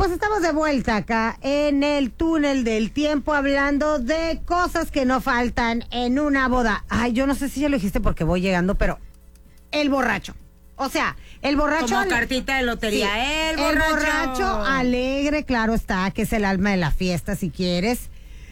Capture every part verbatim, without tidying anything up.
pues estamos de vuelta acá en el túnel del tiempo hablando de cosas que no faltan en una boda. Ay, yo no sé si ya lo dijiste porque voy llegando, pero el borracho. O sea, el borracho... Como cartita de lotería, sí, el borracho. El borracho alegre, claro está, que es el alma de la fiesta si quieres.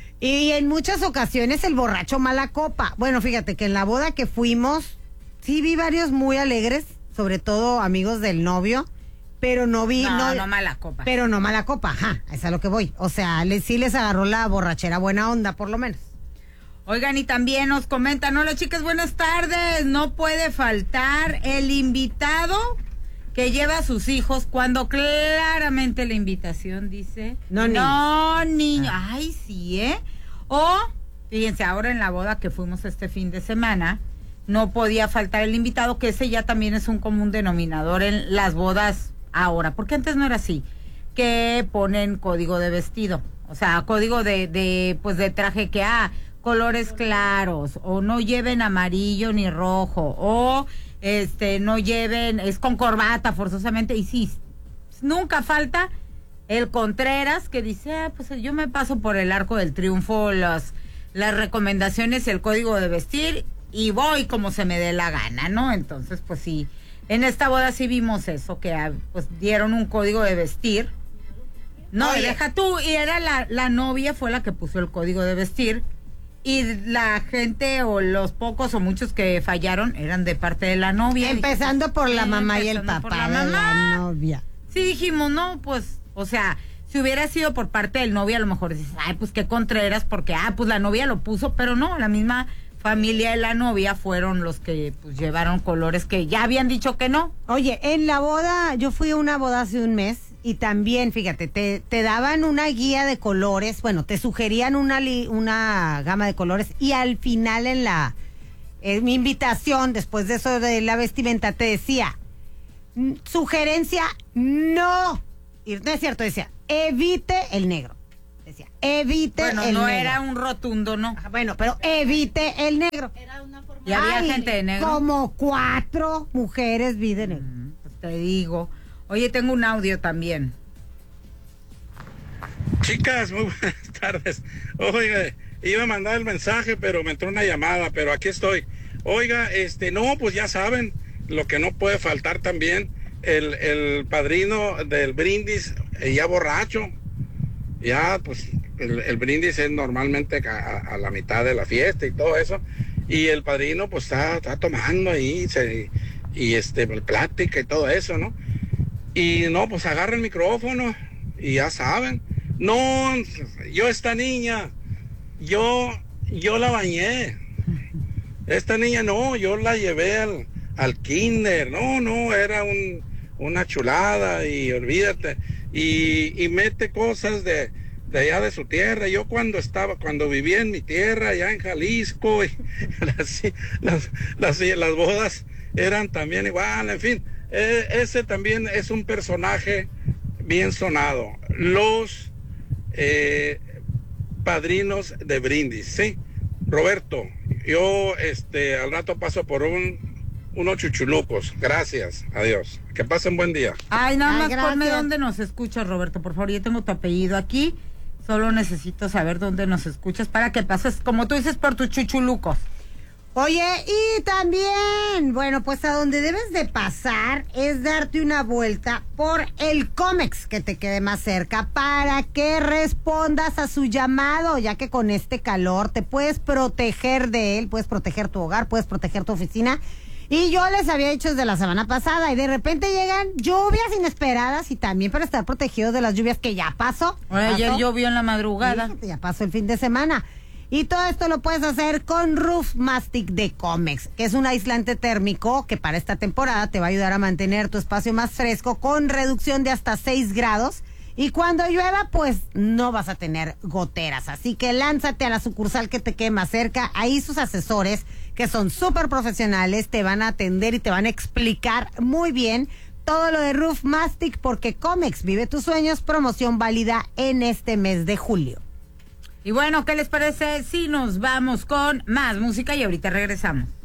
Y en muchas ocasiones el borracho mala copa. Bueno, fíjate que en la boda que fuimos, sí vi varios muy alegres, sobre todo amigos del novio. Pero no vi... No, no, no mala copa. Pero no mala copa, ajá, es a lo que voy. O sea, les, sí les agarró la borrachera buena onda, por lo menos. Oigan, y también nos comentan, hola chicas, buenas tardes. No puede faltar el invitado que lleva a sus hijos cuando claramente la invitación dice... No, niños. No, niño. Ah. Ay, sí, ¿eh? O, fíjense, ahora en la boda que fuimos este fin de semana, no podía faltar el invitado, que ese ya también es un común denominador en las bodas ahora, porque antes no era así, que ponen código de vestido, o sea, código de, de pues de traje que, ah, colores claros, o no lleven amarillo ni rojo, o este, no lleven, es con corbata forzosamente, y sí, nunca falta el Contreras que dice, ah, pues yo me paso por el Arco del Triunfo, las, las recomendaciones, el código de vestir, y voy como se me dé la gana, ¿no? Entonces, pues sí, en esta boda sí vimos eso, que pues dieron un código de vestir. No, y deja tú, y era la, la novia fue la que puso el código de vestir, y la gente o los pocos o muchos que fallaron eran de parte de la novia. Empezando dije, por la mamá y el empezando papá la de mamá. la novia. Sí dijimos, no, pues, o sea, si hubiera sido por parte del novio, a lo mejor dices, ay, pues qué Contreras, porque, ah, pues la novia lo puso, pero no, la misma familia de la novia fueron los que pues llevaron colores que ya habían dicho que no. Oye, en la boda, yo fui a una boda hace un mes y también, fíjate, te, te daban una guía de colores, bueno, te sugerían una, li, una gama de colores y al final en la, en mi invitación, después de eso de la vestimenta, te decía, sugerencia, no, y no es cierto, decía, evite el negro. Decía, evite bueno, el no negro. Era un rotundo, ¿no? Ajá, bueno, pero evite el negro. Era una forma. ¿Y había Ay, gente de negro? Como cuatro mujeres vi de negro. Mm, pues te digo. Oye, tengo un audio también. Chicas, muy buenas tardes. Oiga, iba a mandar el mensaje, pero me entró una llamada, pero aquí estoy. Oiga, este, no, pues ya saben, lo que no puede faltar también, el, el padrino del brindis, eh, ya borracho. Ya, pues, el, el brindis es normalmente a, a la mitad de la fiesta y todo eso. Y el padrino, pues, está, está tomando ahí, se, y este, plática y todo eso, ¿no? Y no, pues agarra el micrófono y ya saben. No, yo esta niña, yo, yo la bañé. Esta niña no, yo la llevé al, al kinder. No, no, era un, una chulada y olvídate. Y, y mete cosas de, de allá de su tierra. Yo cuando estaba, cuando vivía en mi tierra, allá en Jalisco, y las, las, las, las bodas eran también igual, en fin. Eh, ese también es un personaje bien sonado. Los eh, padrinos de brindis, ¿sí? Roberto, yo este, al rato paso por un unos chuchulucos. Gracias, adiós. Que pasen buen día. Ay, nada Ay, más gracias. ponme dónde nos escuchas, Roberto, por favor. Yo tengo tu apellido aquí. Solo necesito saber dónde nos escuchas para que pases, como tú dices, por tus chuchulucos. Oye, y también, bueno, pues a donde debes de pasar es darte una vuelta por el Comex que te quede más cerca para que respondas a su llamado, ya que con este calor te puedes proteger de él, puedes proteger tu hogar, puedes proteger tu oficina. Y yo les había dicho desde la semana pasada y de repente llegan lluvias inesperadas y también para estar protegidos de las lluvias que ya pasó. Oye, ayer llovió en la madrugada. Fíjate, ya pasó el fin de semana. Y todo esto lo puedes hacer con Roof Mastic de Comex, que es un aislante térmico que para esta temporada te va a ayudar a mantener tu espacio más fresco con reducción de hasta seis grados. Y cuando llueva, pues no vas a tener goteras. Así que lánzate a la sucursal que te quede más cerca. Ahí sus asesores, que son súper profesionales, te van a atender y te van a explicar muy bien todo lo de Roof Mastic, porque Comex vive tus sueños, promoción válida en este mes de julio. Y bueno, ¿qué les parece si nos vamos con más música y ahorita regresamos?